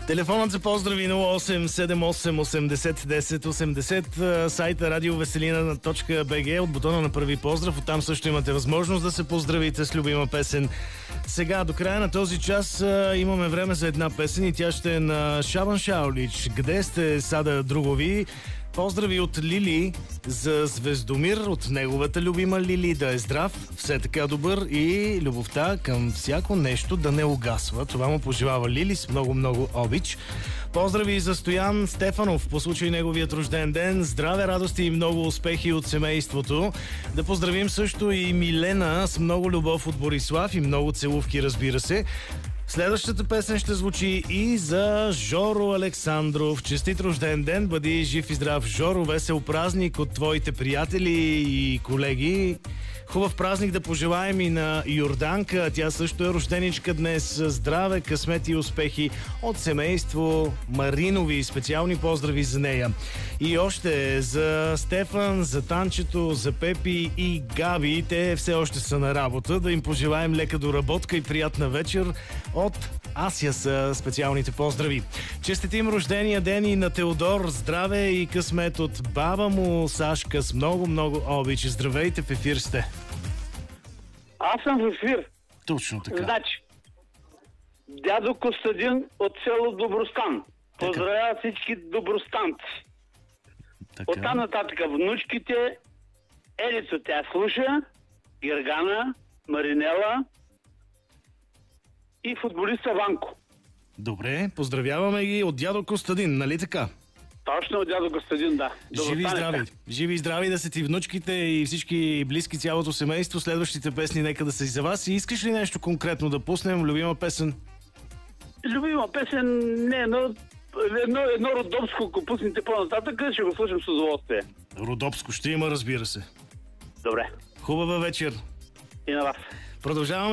Телефонът за поздрави 0878 80 10 80, сайта радиовеселина.bg, от бутона на първи поздрав. Оттам също имате възможност да се поздравите с любима песен. Сега, до края на този час имаме време за една песен и тя ще е на Шабан Шаолич. Къде сте, Сада Другови? Поздрави от Лили за Звездомир, от неговата любима Лили да е здрав, все така добър и любовта към всяко нещо да не угасва. Това му пожелава Лили с много обич. Поздрави за Стоян Стефанов по случай неговият рожден ден. Здраве, радости и много успехи от семейството. Да поздравим също и Милена с много любов от Борислав и много целувки, разбира се. Следващата песен ще звучи и за Жоро Александров. Честит рожден ден, бъди жив и здрав, Жоро. Весел празник от твоите приятели и колеги. Хубав празник да пожелаем и на Йорданка. Тя също е рожденичка днес. Здраве, късмет и успехи от семейство Маринови. Специални поздрави за нея. И още за Стефан, за Танчето, за Пепи и Габи. Те все още са на работа. Да им пожелаем лека доработка и приятна вечер. От Асия са специалните поздрави. Честитим рождения ден и на Теодор. Здраве и късмет от баба му Сашка с много обич. Здравейте, в ефир сте. Аз съм в ефир. Точно така. Значи, дядо Костадин от село Добростан. Поздравява всички добростанци. Така. Оттам нататък внучките, Елицо тя слуша, Гергана, Маринела и футболиста Ванко. Добре, поздравяваме ги от дядо Костадин, нали така? Точно от дядо Костадин, да. Живи и здрави да са ти внучките и всички близки, цялото семейство. Следващите песни нека да са и за вас. И искаш ли нещо конкретно да пуснем? Любима песен? Любима песен не, но едно родопско, ако пуснете по-нататък, ще го слушам с удоволствие. Родопско ще има, разбира се. Добре. Хубава вечер. И на вас. Продължаваме